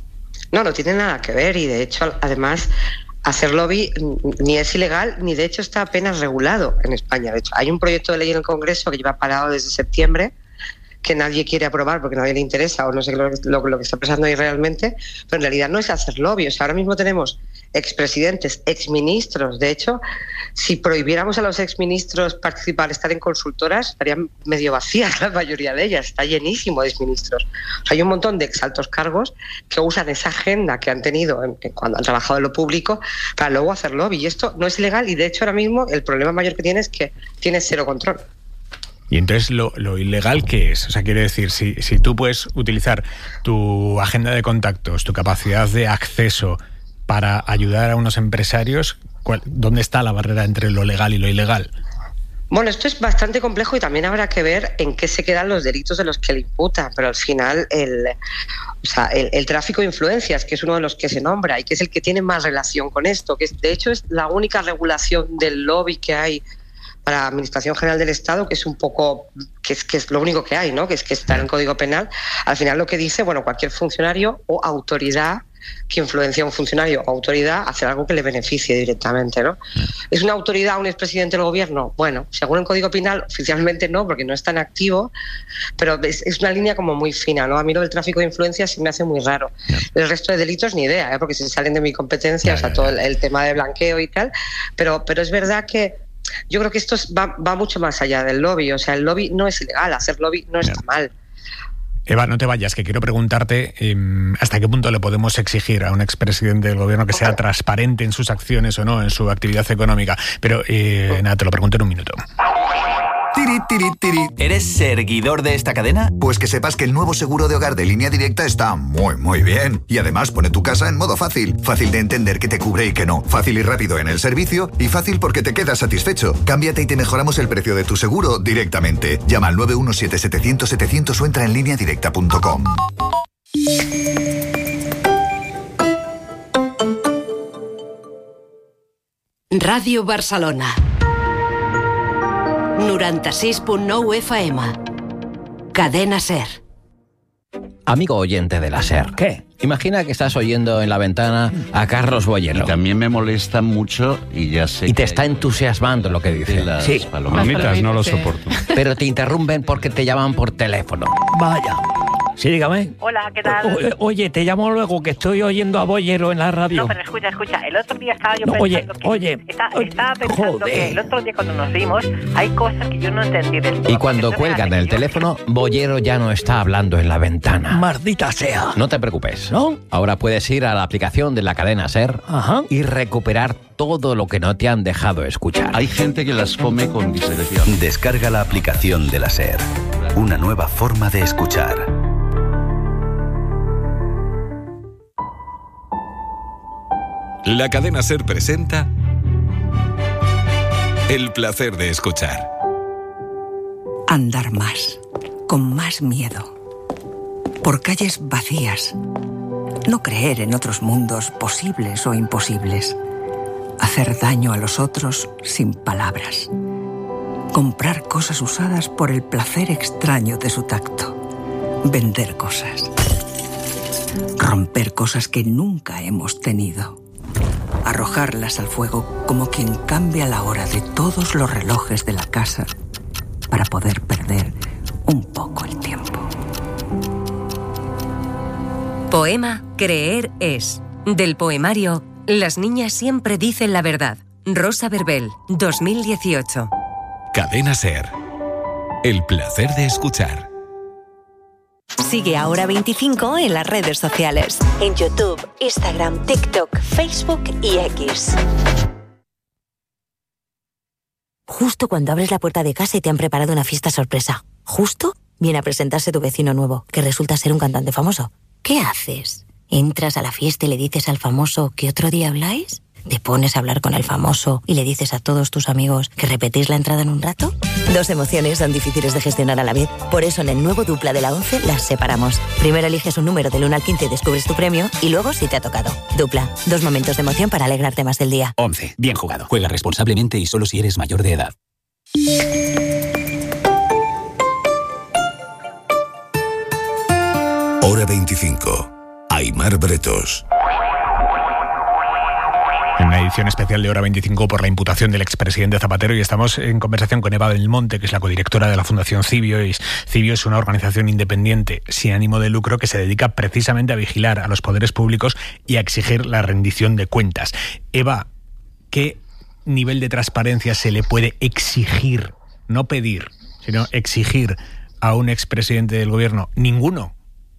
No, no tiene nada que ver y de hecho, además... hacer lobby ni es ilegal, ni de hecho está apenas regulado en España. De hecho, hay un proyecto de ley en el Congreso que lleva parado desde septiembre, que nadie quiere aprobar porque a nadie le interesa o no sé lo, lo, lo que está pasando ahí realmente, pero en realidad no es hacer lobby. O sea, ahora mismo tenemos expresidentes, exministros. De hecho, si prohibiéramos a los exministros participar, estar en consultoras, estarían medio vacías la mayoría de ellas. Está llenísimo de exministros. O sea, hay un montón de exaltos cargos que usan esa agenda que han tenido en, en cuando han trabajado en lo público para luego hacer lobby. Y esto no es ilegal y de hecho ahora mismo el problema mayor que tiene es que tiene cero control. Y entonces, ¿lo, lo ilegal qué es? O sea, quiere decir, si, si tú puedes utilizar tu agenda de contactos, tu capacidad de acceso para ayudar a unos empresarios, ¿cuál, ¿dónde está la barrera entre lo legal y lo ilegal? Bueno, esto es bastante complejo y también habrá que ver en qué se quedan los delitos de los que le imputa, pero al final el, o sea, el, el tráfico de influencias, que es uno de los que se nombra y que es el que tiene más relación con esto, que es, de hecho es la única regulación del lobby que hay para la Administración General del Estado, que es un poco, que es, que es lo único que hay, ¿no? Que es que está en el Código Penal. Al final lo que dice, bueno, cualquier funcionario o autoridad que influencia a un funcionario o autoridad a hacer algo que le beneficie directamente, ¿no? ¿Es una autoridad un expresidente del gobierno? Bueno, según el Código Penal, oficialmente no, porque no es tan activo, pero es, es una línea como muy fina, ¿no? A mí lo del tráfico de influencias se me hace muy raro. El resto de delitos ni idea, ¿eh? Porque se salen de mi competencia, o sea, todo el, el tema de blanqueo y tal, pero, pero es verdad que yo creo que esto va, va mucho más allá del lobby. O sea, el lobby no es ilegal, hacer lobby no está mal. Eva, no te vayas, que quiero preguntarte eh, hasta qué punto le podemos exigir a un expresidente del gobierno que sea transparente en sus acciones o no, en su actividad económica. Pero eh, nada, te lo pregunto en un minuto. Tiri, tiri, tiri. ¿Eres seguidor de esta cadena? Pues que sepas que el nuevo seguro de hogar de Línea Directa está muy, muy bien. Y además pone tu casa en modo fácil. Fácil de entender qué te cubre y qué no. Fácil y rápido en el servicio. Y fácil porque te quedas satisfecho. Cámbiate y te mejoramos el precio de tu seguro directamente. Llama al nueve uno siete, setecientos, setecientos o entra en línea directa punto com. Radio Barcelona. noranta-sis punt nou F M. Cadena SER. Amigo oyente de la SER. ¿Qué? Imagina que estás oyendo en la ventana a Carlos Boyero. Y también me molesta mucho y ya sé. Y te está entusiasmando lo que dice. Las sí. Palomitas no lo soporto. Pero te interrumpen porque te llaman por teléfono. Vaya. Sí, dígame. Hola, ¿qué tal? O, oye, te llamo luego, que estoy oyendo a Boyero en la radio. No, pero escucha, escucha. El otro día estaba yo no, pensando oye, que... Oye, está, oye. Estaba pensando Joder. que el otro día cuando nos vimos hay cosas que yo no entendí del todo. Y cuando cuelgan el teléfono, Boyero ya no está hablando en la ventana. Maldita sea. No te preocupes. ¿No? Ahora puedes ir a la aplicación de la cadena SER. Ajá. Y recuperar todo lo que no te han dejado escuchar. Hay gente que las come con disección. Descarga la aplicación de la SER. Una nueva forma de escuchar. La cadena SER presenta El placer de escuchar. Andar más, con más miedo. Por calles vacías. No creer en otros mundos posibles o imposibles. Hacer daño a los otros sin palabras. Comprar cosas usadas por el placer extraño de su tacto. Vender cosas. Romper cosas que nunca hemos tenido. Arrojarlas al fuego como quien cambia la hora de todos los relojes de la casa para poder perder un poco el tiempo. Poema Creer es, del poemario Las niñas siempre dicen la verdad. Rosa Verbel, dos mil dieciocho. Cadena SER. El placer de escuchar. Sigue a Hora veinticinco en las redes sociales. En YouTube, Instagram, TikTok, Facebook y X. Justo cuando abres la puerta de casa y te han preparado una fiesta sorpresa. Justo viene a presentarse tu vecino nuevo, que resulta ser un cantante famoso. ¿Qué haces? ¿Entras a la fiesta y le dices al famoso que otro día habláis? ¿Te pones a hablar con el famoso y le dices a todos tus amigos que repetís la entrada en un rato? Dos emociones son difíciles de gestionar a la vez. Por eso en el nuevo Dupla de la once las separamos. Primero eliges un número del uno al quince y descubres tu premio, y luego si te ha tocado. Dupla, dos momentos de emoción para alegrarte más el día. once. Bien jugado. Juega responsablemente y solo si eres mayor de edad. Hora veinticinco. Aimar Bretos. En una edición especial de Hora veinticinco por la imputación del expresidente Zapatero, y estamos en conversación con Eva Belmonte, que es la codirectora de la Fundación Cibio. Y Cibio es una organización independiente sin ánimo de lucro que se dedica precisamente a vigilar a los poderes públicos y a exigir la rendición de cuentas. Eva, ¿qué nivel de transparencia se le puede exigir, no pedir, sino exigir a un expresidente del gobierno? Ninguno.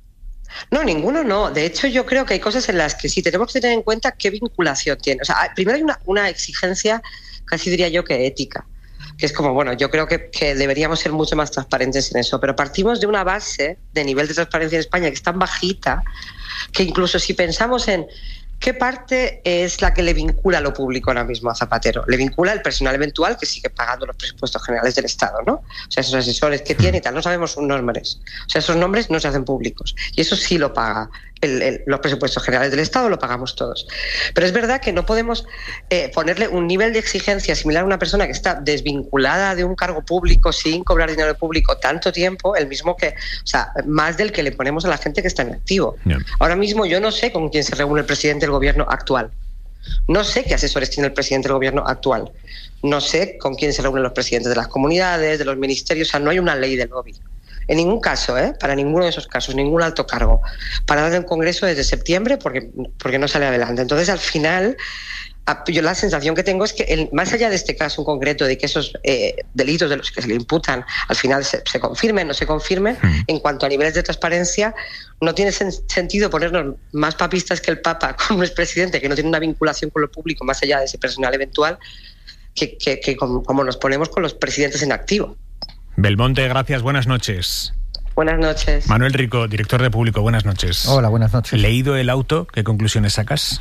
No, ninguno no. De hecho, yo creo que hay cosas en las que sí tenemos que tener en cuenta qué vinculación tiene. O sea, primero hay una, una exigencia, casi diría yo que ética, que es como, bueno, yo creo que, que deberíamos ser mucho más transparentes en eso, pero partimos de una base de nivel de transparencia en España que es tan bajita que incluso si pensamos en ¿qué parte es la que le vincula lo público ahora mismo a Zapatero? Le vincula el personal eventual que sigue pagando los presupuestos generales del Estado, ¿no? O sea, esos asesores que tiene y tal, no sabemos sus nombres. O sea, esos nombres no se hacen públicos. Y eso sí lo paga el, el, los presupuestos generales del Estado, lo pagamos todos. Pero es verdad que no podemos eh, ponerle un nivel de exigencia similar a una persona que está desvinculada de un cargo público sin cobrar dinero público tanto tiempo, el mismo que, o sea, más del que le ponemos a la gente que está en activo. Yeah. Ahora mismo yo no sé con quién se reúne el presidente del gobierno actual. No sé qué asesores tiene el presidente del gobierno actual. No sé con quién se reúnen los presidentes de las comunidades, de los ministerios. O sea, no hay una ley de lobby. En ningún caso, ¿eh? Para ninguno de esos casos, ningún alto cargo. Para dar el Congreso desde septiembre porque, porque no sale adelante. Entonces, al final, yo la sensación que tengo es que, el, más allá de este caso en concreto, de que esos eh, delitos de los que se le imputan al final se, se confirmen o no se confirmen, mm. en cuanto a niveles de transparencia, no tiene sen- sentido ponernos más papistas que el Papa con un expresidente que no tiene una vinculación con lo público más allá de ese personal eventual, que, que, que como, como nos ponemos con los presidentes en activo. Belmonte, gracias, buenas noches. Buenas noches. Manuel Rico, director de Público, buenas noches. Hola, buenas noches. ¿Leído el auto? ¿Qué conclusiones sacas?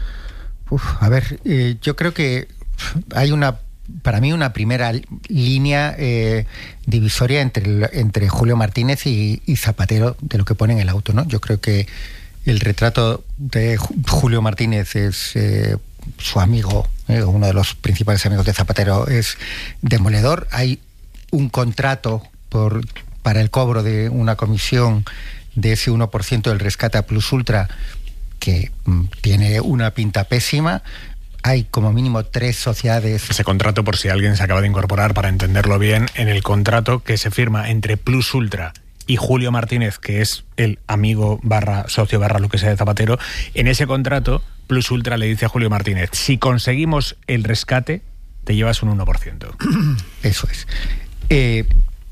Uf, a ver, eh, yo creo que hay una, para mí, una primera línea eh, divisoria entre, entre Julio Martínez y, y Zapatero de lo que pone en el auto, ¿no? Yo creo que el retrato de Julio Martínez es eh, su amigo, eh, uno de los principales amigos de Zapatero, es demoledor. Hay un contrato por, para el cobro de una comisión de ese uno por ciento del rescate a Plus Ultra que mm, tiene una pinta pésima. Hay como mínimo tres sociedades. Ese contrato, por si alguien se acaba de incorporar para entenderlo bien, en el contrato que se firma entre Plus Ultra y Julio Martínez, que es el amigo barra socio barra lo que sea de Zapatero, en ese contrato Plus Ultra le dice a Julio Martínez: si conseguimos el rescate, te llevas un uno por ciento. Eso es. Eh,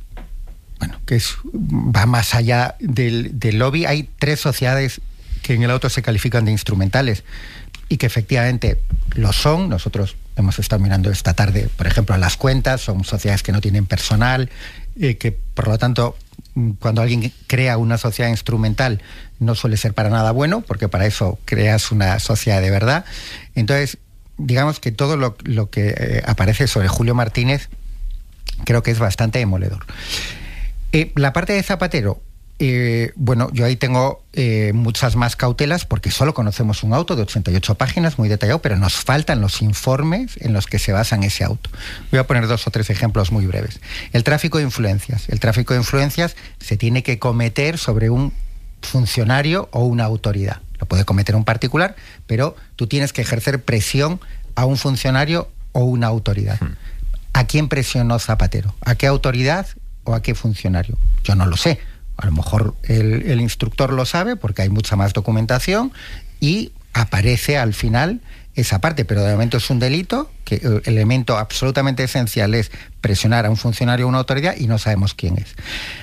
bueno, que es, va más allá del, del lobby. Hay tres sociedades que en el auto se califican de instrumentales y que efectivamente lo son. Nosotros hemos estado mirando esta tarde, por ejemplo, las cuentas. Son sociedades que no tienen personal, eh, que por lo tanto, cuando alguien crea una sociedad instrumental no suele ser para nada bueno, porque para eso creas una sociedad de verdad. Entonces, digamos que todo lo, lo que eh, aparece sobre Julio Martínez creo que es bastante demoledor. Eh, la parte de Zapatero, eh, bueno, yo ahí tengo eh, muchas más cautelas porque solo conocemos un auto de ochenta y ocho páginas, muy detallado, pero nos faltan los informes en los que se basa ese auto. Voy a poner dos o tres ejemplos muy breves. El tráfico de influencias. El tráfico de influencias se tiene que cometer sobre un funcionario o una autoridad. Lo puede cometer un particular, pero tú tienes que ejercer presión a un funcionario o una autoridad. ¿A quién presionó Zapatero? ¿A qué autoridad o a qué funcionario? Yo no lo sé. A lo mejor el, el instructor lo sabe porque hay mucha más documentación y aparece al final esa parte, pero de momento es un delito, que el elemento absolutamente esencial es presionar a un funcionario o una autoridad y no sabemos quién es.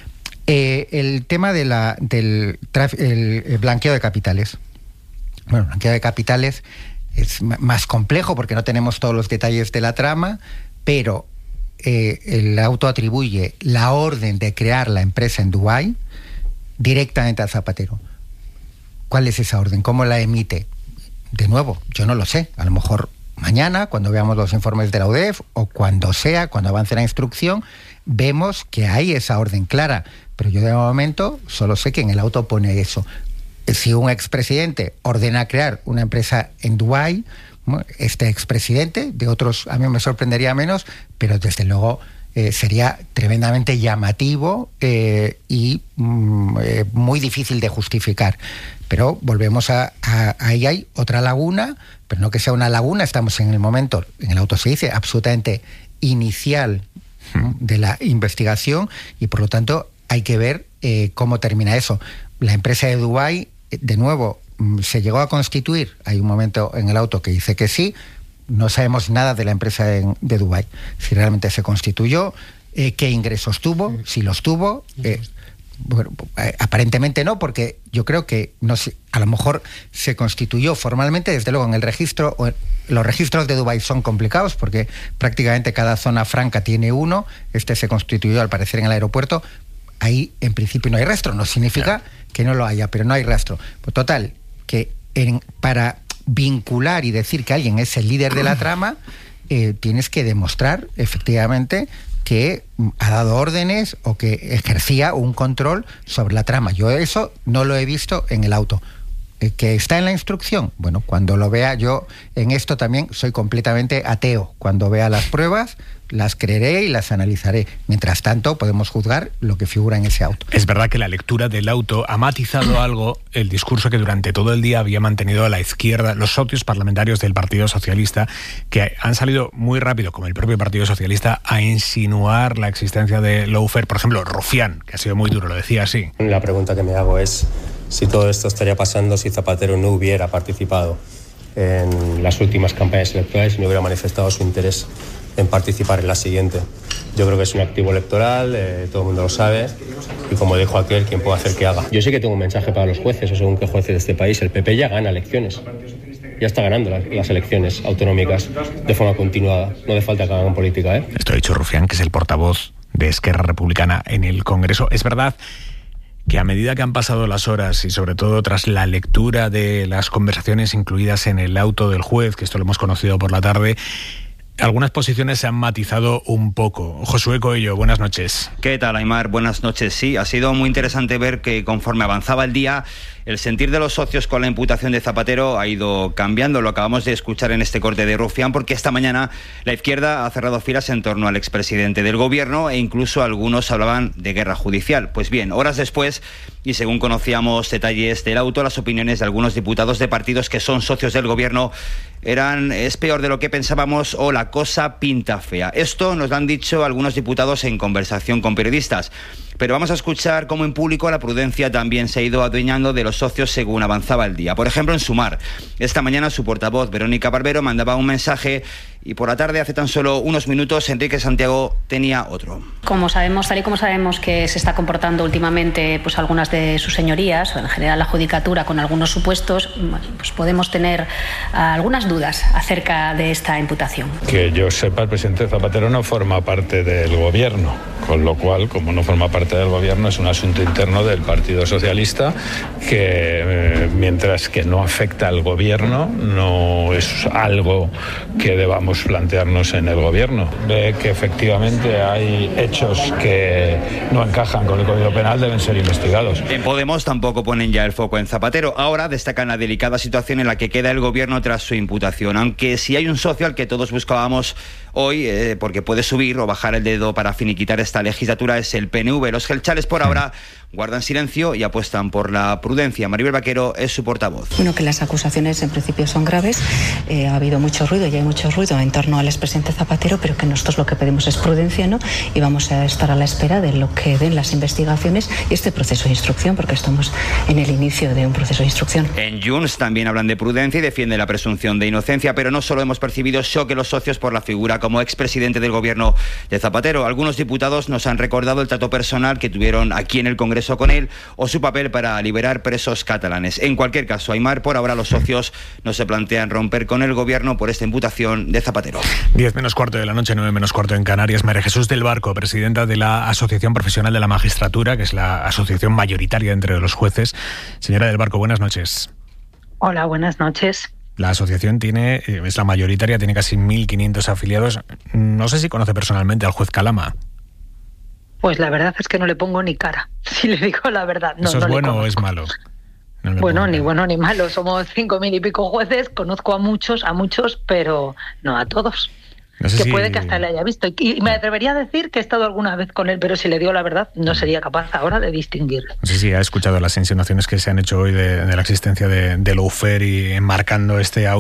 Eh, el tema de la, del traf, el, el blanqueo de capitales. Bueno, el blanqueo de capitales es más complejo porque no tenemos todos los detalles de la trama, pero eh, el auto atribuye la orden de crear la empresa en Dubái directamente a Zapatero. ¿Cuál es esa orden? ¿Cómo la emite? De nuevo, yo no lo sé. A lo mejor mañana, cuando veamos los informes de la U D E F, o cuando sea, cuando avance la instrucción, vemos que hay esa orden clara. Pero yo de momento solo sé que en el auto pone eso. Si un expresidente ordena crear una empresa en Dubái, este expresidente, de otros a mí me sorprendería menos, pero desde luego eh, sería tremendamente llamativo eh, y mm, eh, muy difícil de justificar. Pero volvemos a, a, ahí hay otra laguna, pero no que sea una laguna, estamos en el momento, en el auto se dice, absolutamente inicial de la investigación y por lo tanto hay que ver eh, cómo termina eso. La empresa de Dubái, de nuevo, se llegó a constituir, hay un momento en el auto que dice que sí, no sabemos nada de la empresa de, de Dubái, si realmente se constituyó, eh, qué ingresos tuvo, si los tuvo, eh, bueno, eh, aparentemente no, porque yo creo que no sé, a lo mejor se constituyó formalmente, desde luego en el registro, o en, los registros de Dubái son complicados porque prácticamente cada zona franca tiene uno, este se constituyó al parecer en el aeropuerto, ahí en principio no hay rastro, no significa que no lo haya, pero no hay rastro. Pues total, que en, para vincular y decir que alguien es el líder de la trama, eh, tienes que demostrar efectivamente que ha dado órdenes o que ejercía un control sobre la trama. Yo eso no lo he visto en el auto. Eh, ¿Que está en la instrucción? Bueno, cuando lo vea, yo en esto también soy completamente ateo. Cuando vea las pruebas, las creeré y las analizaré. Mientras tanto, podemos juzgar lo que figura en ese auto. Es verdad que la lectura del auto ha matizado algo el discurso que durante todo el día había mantenido a la izquierda, los socios parlamentarios del Partido Socialista, que han salido muy rápido, como el propio Partido Socialista, a insinuar la existencia de lawfare. Por ejemplo, Rufián, que ha sido muy duro, lo decía así. La pregunta que me hago es si todo esto estaría pasando si Zapatero no hubiera participado en las últimas campañas electorales y no hubiera manifestado su interés en participar en la siguiente. Yo creo que es un activo electoral, eh, todo el mundo lo sabe, y como dijo aquel, quien puede hacer que haga. Yo sí que tengo un mensaje para los jueces, o según qué jueces de este país, el P P ya gana elecciones, ya está ganando las, las elecciones autonómicas de forma continuada, no hace falta que hagan política, ¿eh? Esto ha dicho Rufián, que es el portavoz de Esquerra Republicana en el Congreso. Es verdad que a medida que han pasado las horas y sobre todo tras la lectura de las conversaciones incluidas en el auto del juez, que esto lo hemos conocido por la tarde, algunas posiciones se han matizado un poco. Josué Coello, buenas noches. ¿Qué tal, Aimar? Buenas noches. Sí, ha sido muy interesante ver que conforme avanzaba el día, el sentir de los socios con la imputación de Zapatero ha ido cambiando. Lo acabamos de escuchar en este corte de Rufián, porque esta mañana la izquierda ha cerrado filas en torno al expresidente del gobierno e incluso algunos hablaban de guerra judicial. Pues bien, horas después, y según conocíamos detalles del auto, las opiniones de algunos diputados de partidos que son socios del gobierno eran es peor de lo que pensábamos o la cosa pinta fea. Esto nos lo han dicho algunos diputados en conversación con periodistas. Pero vamos a escuchar cómo en público la prudencia también se ha ido adueñando de los socios según avanzaba el día. Por ejemplo, en Sumar, esta mañana su portavoz Verónica Barbero mandaba un mensaje y por la tarde, hace tan solo unos minutos, Enrique Santiago tenía otro. Como sabemos, tal y como sabemos que se está comportando últimamente pues algunas de sus señorías, o en general la judicatura con algunos supuestos, pues podemos tener uh, algunas dudas acerca de esta imputación. Que yo sepa, el presidente Zapatero no forma parte del gobierno, con lo cual, como no forma parte del gobierno, es un asunto interno del Partido Socialista que, eh, mientras que no afecta al gobierno, no es algo que debamos debemos plantearnos en el gobierno. Ve que efectivamente hay hechos que no encajan con el Código Penal, deben ser investigados. En Podemos tampoco ponen ya el foco en Zapatero. Ahora destacan la delicada situación en la que queda el gobierno tras su imputación. Aunque si hay un socio al que todos buscábamos hoy, eh, porque puede subir o bajar el dedo para finiquitar esta legislatura, es el P N V. Los gelchales por ahora guardan silencio y apuestan por la prudencia. Maribel Vaquero es su portavoz. Bueno, que las acusaciones en principio son graves. Eh, ha habido mucho ruido y hay mucho ruido en torno al expresidente Zapatero, pero que nosotros lo que pedimos es prudencia, ¿no? Y vamos a estar a la espera de lo que den las investigaciones y este proceso de instrucción, porque estamos en el inicio de un proceso de instrucción. En Junts también hablan de prudencia y defienden la presunción de inocencia, pero no solo hemos percibido shock en los socios por la figura como expresidente del gobierno de Zapatero. Algunos diputados nos han recordado el trato personal que tuvieron aquí en el Congreso con él o su papel para liberar presos catalanes. En cualquier caso, Aimar, por ahora los socios no se plantean romper con el gobierno por esta imputación de Zapatero. diez menos cuarto de la noche, nueve menos cuarto en Canarias. María Jesús del Barco, presidenta de la Asociación Profesional de la Magistratura, que es la asociación mayoritaria entre los jueces. Señora del Barco, buenas noches. Hola, buenas noches. La asociación tiene, es la mayoritaria, tiene casi mil quinientos afiliados. No sé si conoce personalmente al juez Calama. Pues la verdad es que no le pongo ni cara, si le digo la verdad. No, ¿Eso es no bueno o es malo? No bueno, ni bueno ni malo. Somos cinco mil y pico jueces, conozco a muchos, a muchos, pero no a todos. No sé que si... puede que hasta le haya visto. Y me atrevería a decir que he estado alguna vez con él, pero si le digo la verdad, no sería capaz ahora de distinguirlo. No sé si ha escuchado las insinuaciones que se han hecho hoy de, de la existencia de, de lawfare y enmarcando este audio